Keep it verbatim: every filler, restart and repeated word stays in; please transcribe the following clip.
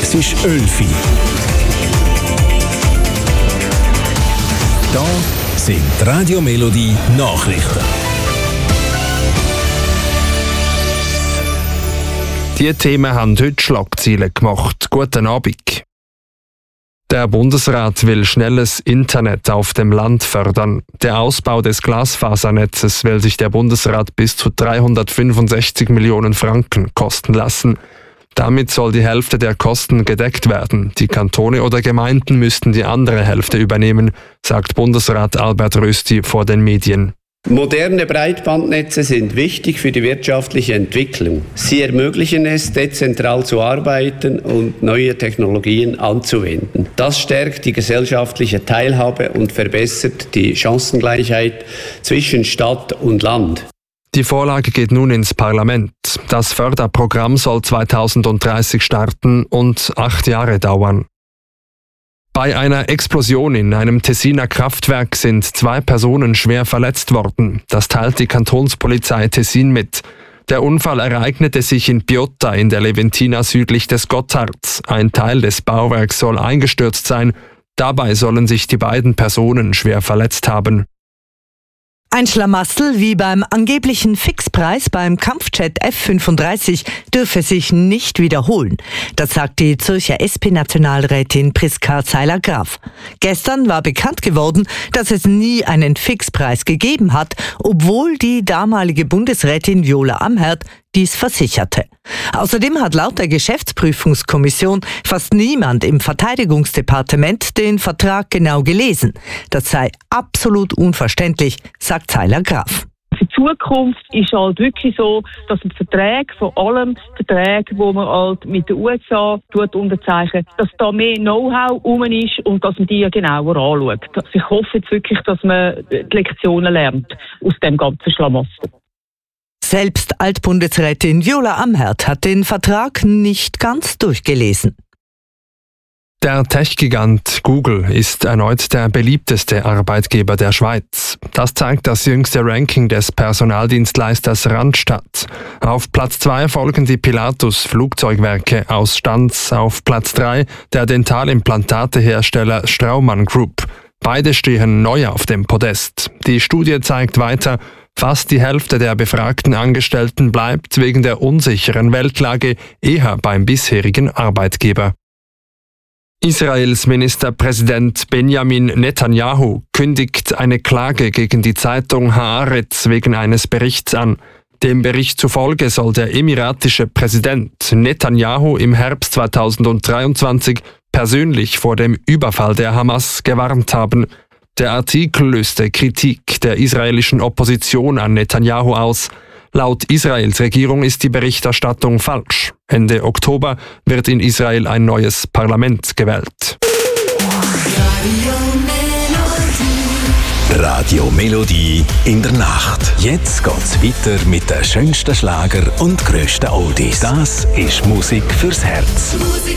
Es ist elf Uhr. Da sind die Radio Melodie Nachrichten. Diese Themen haben heute Schlagzeilen gemacht. Guten Abend. Der Bundesrat will schnelles Internet auf dem Land fördern. Der Ausbau des Glasfasernetzes will sich der Bundesrat bis zu dreihundertfünfundsechzig Millionen Franken kosten lassen. Damit soll die Hälfte der Kosten gedeckt werden. Die Kantone oder Gemeinden müssten die andere Hälfte übernehmen, sagt Bundesrat Albert Rösti vor den Medien. Moderne Breitbandnetze sind wichtig für die wirtschaftliche Entwicklung. Sie ermöglichen es, dezentral zu arbeiten und neue Technologien anzuwenden. Das stärkt die gesellschaftliche Teilhabe und verbessert die Chancengleichheit zwischen Stadt und Land. Die Vorlage geht nun ins Parlament. Das Förderprogramm soll zweitausenddreißig starten und acht Jahre dauern. Bei einer Explosion in einem Tessiner Kraftwerk sind zwei Personen schwer verletzt worden. Das teilt die Kantonspolizei Tessin mit. Der Unfall ereignete sich in Piotta in der Leventina südlich des Gottards. Ein Teil des Bauwerks soll eingestürzt sein. Dabei sollen sich die beiden Personen schwer verletzt haben. Ein Schlamassel wie beim angeblichen Fixpreis beim Kampfjet F fünfunddreißig dürfe sich nicht wiederholen. Das sagt die Zürcher S P-Nationalrätin Priska Seiler-Graf. Gestern war bekannt geworden, dass es nie einen Fixpreis gegeben hat, obwohl die damalige Bundesrätin Viola Amherd dies versicherte. Außerdem hat laut der Geschäftsprüfungskommission fast niemand im Verteidigungsdepartement den Vertrag genau gelesen. Das sei absolut unverständlich, sagt Seiler-Graf. Für die Zukunft ist halt wirklich so, dass die Verträge, vor allem Verträge, die man halt mit den U S A unterzeichnet, dass da mehr Know-how rum ist und dass man die genauer anschaut. Also ich hoffe jetzt wirklich, dass man die Lektionen lernt aus dem ganzen Schlamassel. Selbst Altbundesrätin Viola Amherd hat den Vertrag nicht ganz durchgelesen. Der Tech-Gigant Google ist erneut der beliebteste Arbeitgeber der Schweiz. Das zeigt das jüngste Ranking des Personaldienstleisters Randstad. Auf Platz zwei folgen die Pilatus Flugzeugwerke aus Stanz, auf Platz drei der Dentalimplantatehersteller Straumann Group. Beide stehen neu auf dem Podest. Die Studie zeigt weiter, fast die Hälfte der befragten Angestellten bleibt wegen der unsicheren Weltlage eher beim bisherigen Arbeitgeber. Israels Ministerpräsident Benjamin Netanyahu kündigt eine Klage gegen die Zeitung Haaretz wegen eines Berichts an. Dem Bericht zufolge soll der emiratische Präsident Netanyahu im Herbst zweitausenddreiundzwanzig persönlich vor dem Überfall der Hamas gewarnt haben. Der Artikel löste Kritik der israelischen Opposition an Netanyahu aus. Laut Israels Regierung ist die Berichterstattung falsch. Ende Oktober wird in Israel ein neues Parlament gewählt. Radio Melodie in der Nacht. Jetzt geht's weiter mit den schönsten Schlager und grössten Oldies. Das ist Musik fürs Herz. Musik